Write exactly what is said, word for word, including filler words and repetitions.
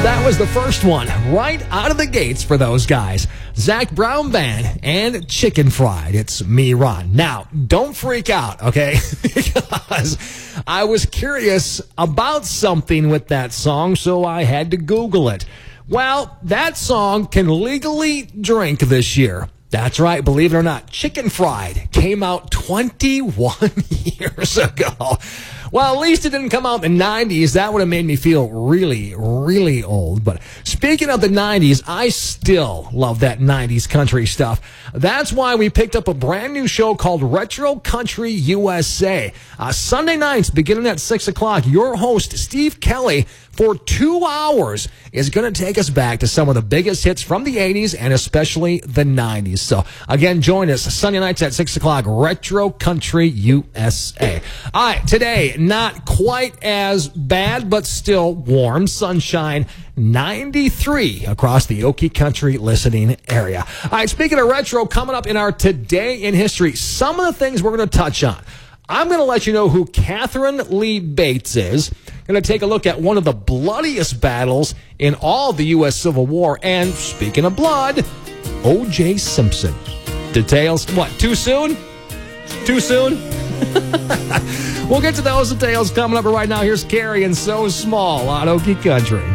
That was the first one right out of the gates for those guys. Zac Brown Band and Chicken Fried. It's me, Ron. Now, don't freak out, okay? Because I was curious about something with that song, so I had to Google it. Well, that song can legally drink this year. That's right, believe it or not. Chicken Fried came out twenty-one years ago. Well, at least it didn't come out in the nineties. That would have made me feel really, really old. But speaking of the nineties, I still love that nineties country stuff. That's why we picked up a brand new show called Retro Country U S A. Uh, Sunday nights, beginning at six o'clock, your host, Steve Kelly, for two hours is going to take us back to some of the biggest hits from the eighties and especially the nineties. So, again, join us Sunday nights at six o'clock, Retro Country U S A. All right, today, not quite as bad, but still warm. Sunshine, ninety-three across the Okie Country listening area. All right, speaking of retro, coming up in our Today in History, some of the things we're going to touch on. I'm going to let you know who Catherine Lee Bates is. Going to take a look at one of the bloodiest battles in all of the U S Civil War. And speaking of blood, O J Simpson. Details, what, too soon? Too soon? We'll get to those details coming up right now. Here's Carrie and So Small on Okie Country.